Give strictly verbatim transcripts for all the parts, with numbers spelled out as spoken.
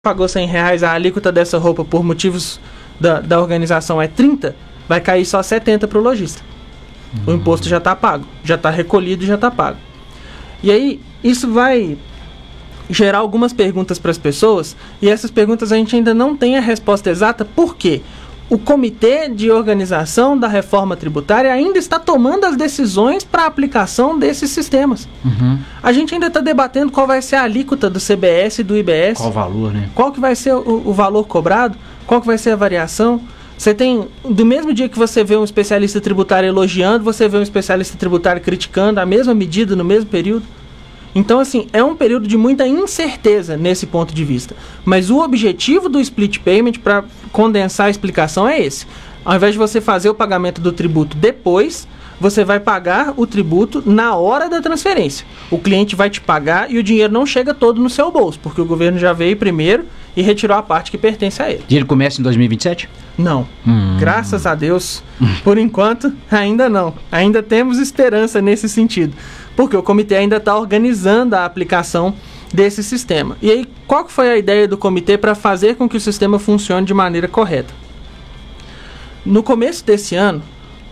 pagou cem reais, a alíquota dessa roupa por motivos da, da organização é trinta, vai cair só setenta para o lojista. Uhum. O imposto já está pago, já está recolhido e já está pago. E aí, isso vai gerar algumas perguntas para as pessoas, e essas perguntas a gente ainda não tem a resposta exata. Por quê? O Comitê de Organização da Reforma Tributária ainda está tomando as decisões para a aplicação desses sistemas. Uhum. A gente ainda está debatendo qual vai ser a alíquota do C B S e do I B S. Qual o valor, né? Qual que vai ser o, o valor cobrado, qual que vai ser a variação. Você tem, do mesmo dia que você vê um especialista tributário elogiando, você vê um especialista tributário criticando a mesma medida no mesmo período. Então, assim, é um período de muita incerteza nesse ponto de vista. Mas o objetivo do split payment, para condensar a explicação, é esse. Ao invés de você fazer o pagamento do tributo depois, você vai pagar o tributo na hora da transferência. O cliente vai te pagar e o dinheiro não chega todo no seu bolso, porque o governo já veio primeiro e retirou a parte que pertence a ele. E ele começa em dois mil e vinte e sete? Não. Hum. Graças a Deus, por enquanto, ainda não. Ainda temos esperança nesse sentido. Porque o comitê ainda está organizando a aplicação desse sistema. E aí, qual que foi a ideia do comitê para fazer com que o sistema funcione de maneira correta? No começo desse ano,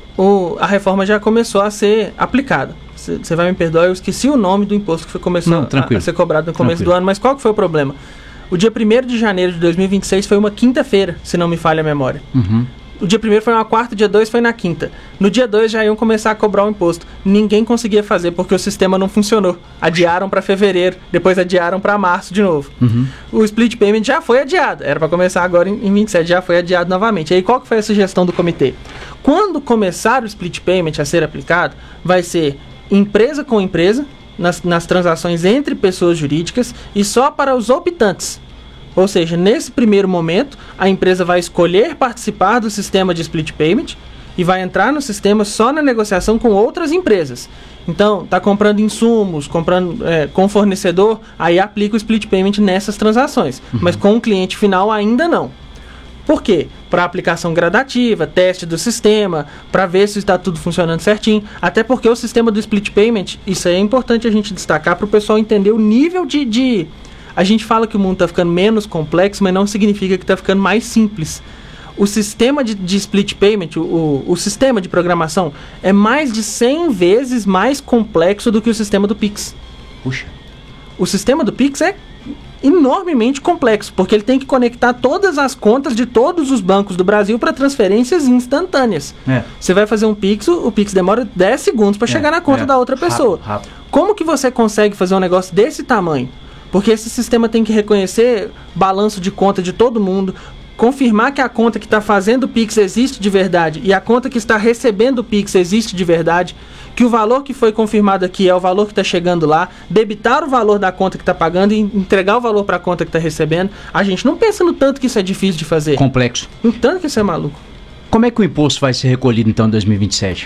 o, a reforma já começou a ser aplicada. Você vai me perdoar, eu esqueci o nome do imposto que foi começou Não, a, a ser cobrado no começo tranquilo. do ano, mas qual que foi o problema? O dia primeiro de janeiro de dois mil e vinte e seis foi uma quinta-feira, se não me falha a memória. Uhum. O dia primeiro foi uma quarta, o dia dois foi na quinta. No dia dois já iam começar a cobrar o imposto. Ninguém conseguia fazer porque o sistema não funcionou. Adiaram para fevereiro, depois adiaram para março de novo. Uhum. O split payment já foi adiado. Era para começar agora em, em vinte e sete, já foi adiado novamente. E aí qual que foi a sugestão do comitê? Quando começar o split payment a ser aplicado, vai ser empresa com empresa, nas, nas transações entre pessoas jurídicas e só para os optantes. Ou seja, nesse primeiro momento, a empresa vai escolher participar do sistema de split payment e vai entrar no sistema só na negociação com outras empresas. Então, está comprando insumos, comprando é, com fornecedor, aí aplica o split payment nessas transações. Uhum. Mas com o cliente final ainda não. Por quê? Para aplicação gradativa, teste do sistema, para ver se está tudo funcionando certinho. Até porque o sistema do split payment, isso aí é importante a gente destacar para o pessoal entender o nível de... de A gente fala que o mundo está ficando menos complexo, mas não significa que está ficando mais simples. O sistema de, de split payment, o, o, o sistema de programação, é mais de cem vezes mais complexo do que o sistema do Pix. Puxa. O sistema do Pix é enormemente complexo, porque ele tem que conectar todas as contas de todos os bancos do Brasil para transferências instantâneas. É. Você vai fazer um Pix, o Pix demora dez segundos para é. chegar na conta é. da outra pessoa. Rápido, rápido. Como que você consegue fazer um negócio desse tamanho? Porque esse sistema tem que reconhecer balanço de conta de todo mundo, confirmar que a conta que está fazendo o Pix existe de verdade e a conta que está recebendo o Pix existe de verdade, que o valor que foi confirmado aqui é o valor que está chegando lá, debitar o valor da conta que está pagando e entregar o valor para a conta que está recebendo. A gente não pensa no tanto que isso é difícil de fazer. Complexo. No tanto que isso é maluco. Como é que o imposto vai ser recolhido então em dois mil e vinte e sete?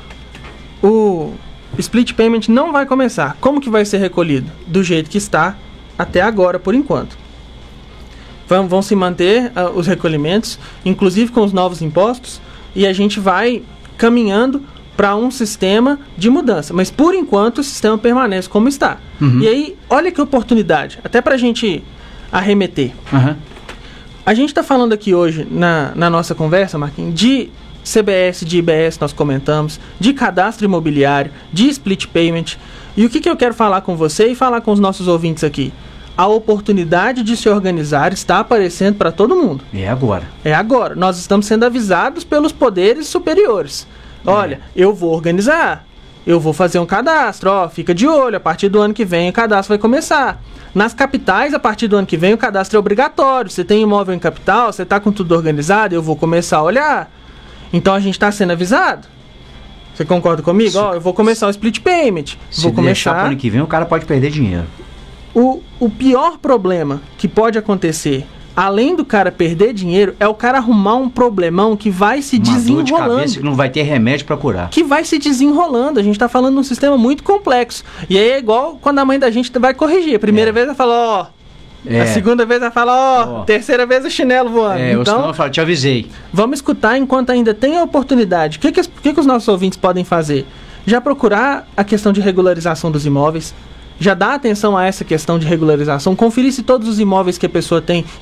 O split payment não vai começar. Como que vai ser recolhido? Do jeito que está até agora, por enquanto. Vão, vão se manter uh, os recolhimentos, inclusive com os novos impostos, e a gente vai caminhando para um sistema de mudança. Mas, por enquanto, o sistema permanece como está. Uhum. E aí, olha que oportunidade, até para a gente arremeter. Uhum. A gente está falando aqui hoje, na, na nossa conversa, Marquinhos, de C B S, de I B S, nós comentamos, de cadastro imobiliário, de split payment. E o que, que eu quero falar com você e falar com os nossos ouvintes aqui? A oportunidade de se organizar está aparecendo para todo mundo. É agora. É agora. Nós estamos sendo avisados pelos poderes superiores. Olha, é. eu vou organizar, eu vou fazer um cadastro, ó, fica de olho, a partir do ano que vem o cadastro vai começar. Nas capitais, a partir do ano que vem o cadastro é obrigatório. Você tem imóvel em capital, você está com tudo organizado, eu vou começar a olhar. Então a gente está sendo avisado. Você concorda comigo? Ó, eu vou começar o split payment. Se vou começar começar... pro ano que vem, o cara pode perder dinheiro. O, o pior problema que pode acontecer, além do cara perder dinheiro, é o cara arrumar um problemão que vai se Uma desenrolando. Dor de cabeça que não vai ter remédio para curar. Que vai se desenrolando. A gente tá falando de um sistema muito complexo. E aí é igual quando a mãe da gente vai corrigir. A primeira é. vez ela fala, ó... É. A segunda vez ela fala, ó, oh, terceira vez o chinelo voando. É, então, eu falo, te avisei. Vamos escutar enquanto ainda tem a oportunidade. O que, que, que, que os nossos ouvintes podem fazer? Já procurar a questão de regularização dos imóveis, já dá atenção a essa questão de regularização, conferir se todos os imóveis que a pessoa tem